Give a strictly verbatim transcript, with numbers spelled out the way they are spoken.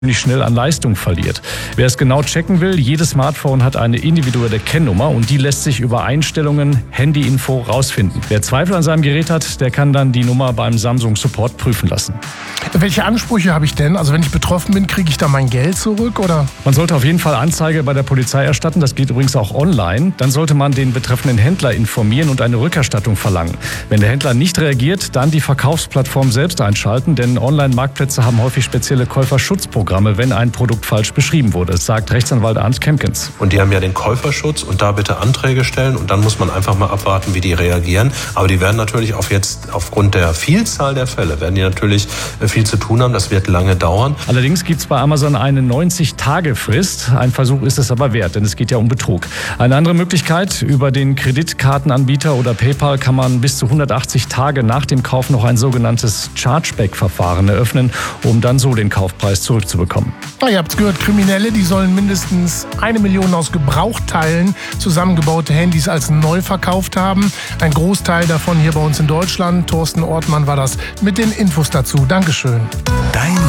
schnell an Leistung verliert. Wer es genau checken will, jedes Smartphone hat eine individuelle Kennnummer und die lässt sich über Einstellungen Handyinfo rausfinden. Wer Zweifel an seinem Gerät hat, der kann dann die Nummer beim Samsung Support prüfen lassen. Welche Ansprüche habe ich denn? Also wenn ich betroffen bin, kriege ich da mein Geld zurück, oder? Man sollte auf jeden Fall Anzeige bei der Polizei erstatten, das geht übrigens auch online. Dann sollte man den betreffenden Händler informieren und eine Rückerstattung verlangen. Wenn der Händler nicht reagiert, dann die Verkaufsplattform selbst einschalten, denn Online-Marktplätze haben häufig spezielle Käuferschutzprogramme, wenn ein Produkt falsch beschrieben wurde, sagt Rechtsanwalt Arndt Kempkens. Und die haben ja den Käuferschutz und da bitte Anträge stellen und dann muss man einfach mal abwarten, wie die reagieren. Aber die werden natürlich auch jetzt aufgrund der Vielzahl der Fälle, werden die natürlich viel zu tun haben. Das wird lange dauern. Allerdings gibt es bei Amazon eine neunzig-Tage-Frist. Ein Versuch ist es aber wert, denn es geht ja um Betrug. Eine andere Möglichkeit, über den Kreditkartenanbieter oder PayPal kann man bis zu hundertachtzig Tage nach dem Kauf noch ein sogenanntes Chargeback-Verfahren eröffnen, um dann so den Kaufpreis zurückzubekommen. Na, ihr habt es gehört, Kriminelle, die sollen mindestens eine Million aus Gebrauchteilen zusammengebaute Handys als neu verkauft haben. Ein Großteil davon hier bei uns in Deutschland. Thorsten Ortmann war das mit den Infos dazu. Dankeschön. Dein